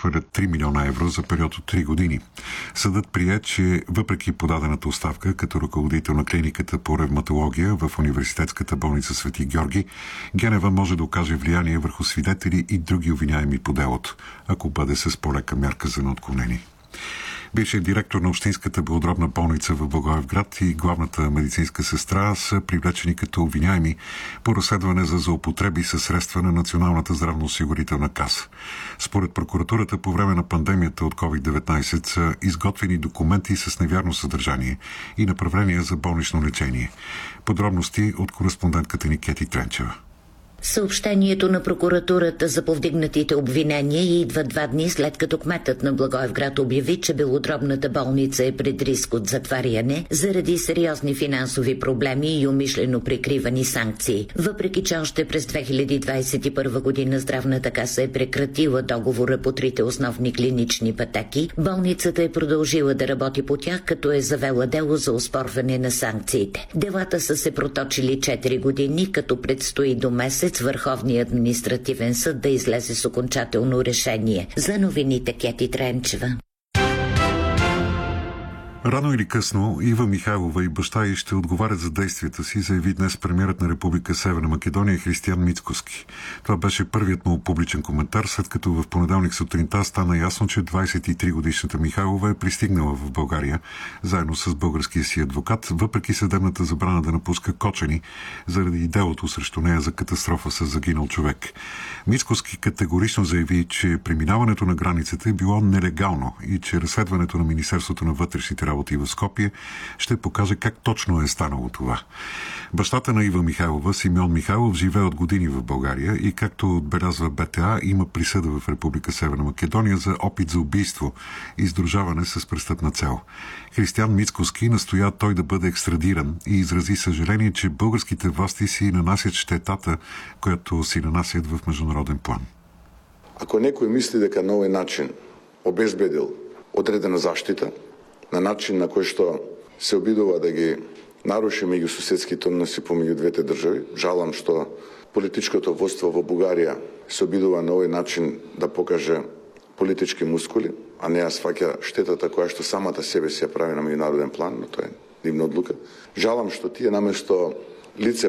прехвърлят 3 милиона евро за период от 3 години. Съдът прие, че въпреки подадената оставка като ръководител на клиниката по ревматология в Университетската болница Свети Георги, Генева може да окаже влияние върху свидетели и други обвиняеми по делото, ако бъде с по-лека мярка за неотклонение. Бившият директор на Общинската белодробна болница в Благоевград и главната медицинска сестра са привлечени като обвиняеми по разследване за злоупотреби със средства на Националната здравноосигурителна каса. Според прокуратурата, по време на пандемията от COVID-19 са изготвени документи с невярно съдържание и направления за болнично лечение. Подробности от кореспондентката ни Кети Тренчева. Съобщението на прокуратурата за повдигнатите обвинения идва 2 дни след като кметът на Благоевград обяви, че белодробната болница е пред риск от затваряне заради сериозни финансови проблеми и умишлено прикривани санкции. Въпреки че още през 2021 година Здравната каса е прекратила договора по 3 основни клинични пътеки, болницата е продължила да работи по тях, като е завела дело за оспорване на санкциите. Делата са се проточили 4 години, като предстои до месец Върховният административен съд да излезе с окончателно решение. За новините Кети Тренчева. Рано или късно Ива Михайлова и баща ѝ ще отговарят за действията си, заяви днес премиерът на Република Северна Македония Християн Мицкоски. Това беше първият му публичен коментар, след като в понеделник сутринта стана ясно, че 23-годишната Михайлова е пристигнала в България заедно с българския си адвокат, въпреки съдебната забрана да напуска Кочани заради делото срещу нея за катастрофа с загинал човек. Мицкоски категорично заяви, че преминаването на границата е било нелегално и че разследването на Министерството на вътрешните работи в Скопие ще покаже как точно е станало това. Бащата на Ива Михайлова, Симеон Михайлов, живее от години в България и, както отбелязва БТА, има присъда в Република Северна Македония за опит за убийство и сдружаване с престъпна цел. Християн Мицкоски настоя той да бъде екстрадиран и изрази съжаление, че българските власти си нанасят щетата, която си нанасят в международен план. Ако некој мисли дека на овој начин обезбедил одредена заштита, на начин на кој што се обидува да ги наруши меѓусуседските односи помеѓу двете држави. Жалам што политичкото водство во Бугарија се обидува на овој начин да покаже политички мускули, а не ја сваќа штетата која што самата себе си ја прави на меѓународен план, но тоа е дивна одлука. Жалам што тие наместо лице